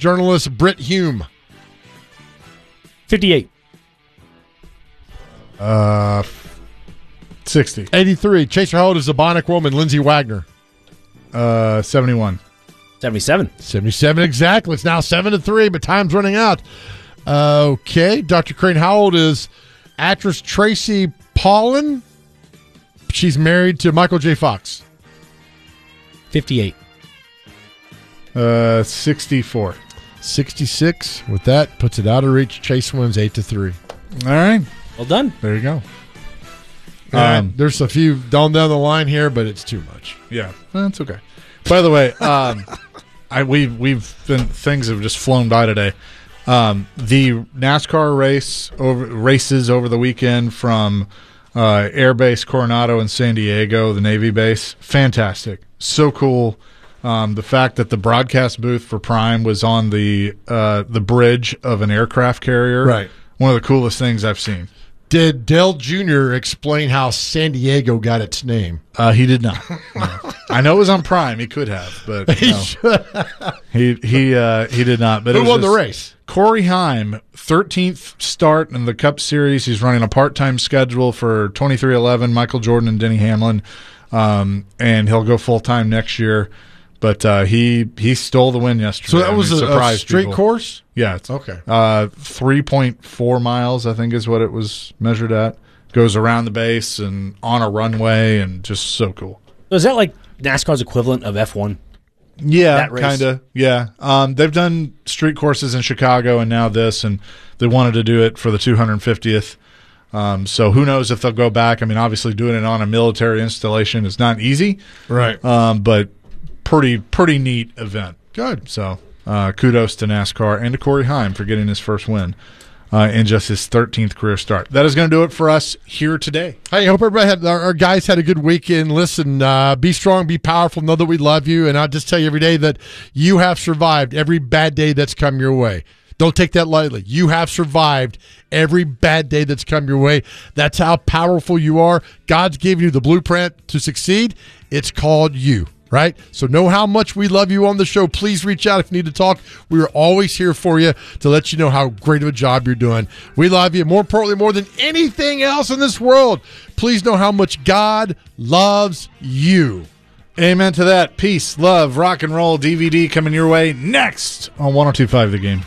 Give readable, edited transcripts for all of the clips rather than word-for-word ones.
journalist Britt Hume. 58. 60. 83. Chaser Hold is a Bionic Woman, Lindsay Wagner. 71. 77. 77 exactly. It's now 7-3, but time's running out. Okay. Dr. Crane, how old is actress Tracy Pollan? She's married to Michael J. Fox. 58. 64. 66. With that, puts it out of reach. Chase wins 8-3. All right. Well done. There you go. There's a few down the line here, but it's too much. Yeah, that's okay. By the way, we've been things have just flown by today. The NASCAR races over the weekend from Air Base Coronado in San Diego, the Navy base, fantastic, so cool. The fact that the broadcast booth for Prime was on the bridge of an aircraft carrier, right? One of the coolest things I've seen. Did Dale Jr. explain how San Diego got its name? He did not. No. I know it was on Prime. He could have, but he no. should. He did not. But who won the race? Corey Heim, 13th start in the Cup Series. He's running a part-time schedule for 23XI, Michael Jordan and Denny Hamlin, and he'll go full-time next year. But he stole the win yesterday. So that was a straight course? Yeah. It's, okay. 3.4 miles, I think, is what it was measured at. Goes around the base and on a runway, and just so cool. So is that like NASCAR's equivalent of F1? Yeah, kind of. Yeah. They've done street courses in Chicago and now this, and they wanted to do it for the 250th. So who knows if they'll go back. I mean, obviously doing it on a military installation is not easy. Right. But pretty neat event. Good. So kudos to NASCAR and to Corey Heim for getting his first win in just his 13th career start. That is going to do it for us here today. Hey, I hope everybody our guys had a good weekend. Listen, be strong, be powerful, know that we love you, and I'll just tell you every day that you have survived every bad day that's come your way. Don't take that lightly. You have survived every bad day that's come your way. That's how powerful you are. God's given you the blueprint to succeed. It's called you. Right? So know how much we love you on the show. Please reach out if you need to talk. We are always here for you to let you know how great of a job you're doing. We love you. More importantly, more than anything else in this world, please know how much God loves you. Amen to that. Peace, love, rock and roll DVD coming your way next on 102.5 The Game.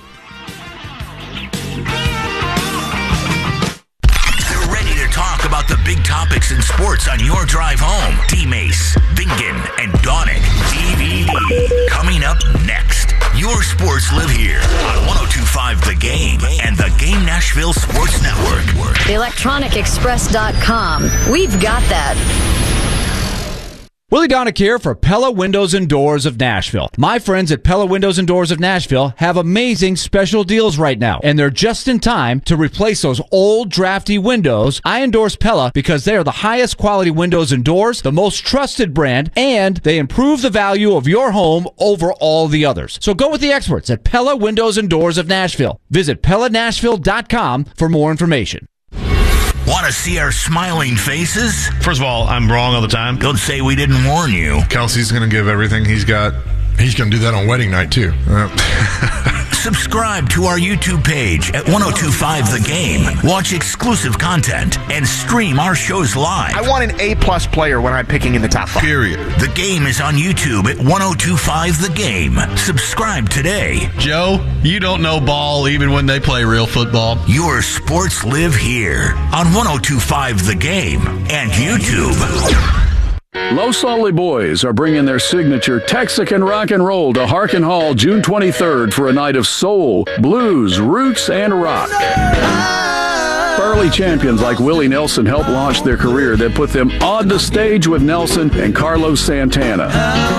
About the big topics in sports on your drive home. D-Mace, Bingen, and Donick. DVD. Coming up next. Your sports live here on 102.5 The Game and the Game Nashville Sports Network. TheElectronicExpress.com. We've got that. Willie Donick here for Pella Windows and Doors of Nashville. My friends at Pella Windows and Doors of Nashville have amazing special deals right now, and they're just in time to replace those old drafty windows. I endorse Pella because they are the highest quality windows and doors, the most trusted brand, and they improve the value of your home over all the others. So go with the experts at Pella Windows and Doors of Nashville. Visit PellaNashville.com for more information. Want to see our smiling faces? First of all, I'm wrong all the time. Don't say we didn't warn you. Kelsey's going to give everything he's got. He's going to do that on wedding night, too. Subscribe to our YouTube page at 102.5 The Game. Watch exclusive content and stream our shows live. I want an A-plus player when I'm picking in the top 5. Period. The Game is on YouTube at 102.5 The Game. Subscribe today. Joe, you don't know ball even when they play real football. Your sports live here on 102.5 The Game and YouTube. Los Solly Boys are bringing their signature Texican rock and roll to Harkin Hall June 23rd for a night of soul, blues, roots, and rock. Early champions like Willie Nelson helped launch their career that put them on the stage with Nelson and Carlos Santana.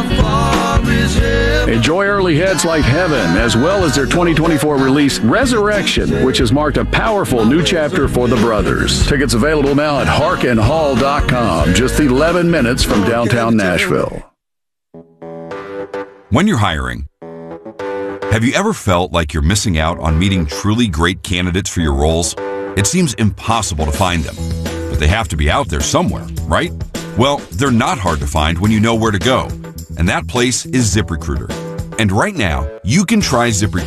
Enjoy early heads like Heaven, as well as their 2024 release, Resurrection, which has marked a powerful new chapter for the brothers. Tickets available now at harkinhall.com, just 11 minutes from downtown Nashville. When you're hiring, have you ever felt like you're missing out on meeting truly great candidates for your roles? It seems impossible to find them, but they have to be out there somewhere, right? Well, they're not hard to find when you know where to go, and that place is ZipRecruiter. And right now, you can try ZipRecruiter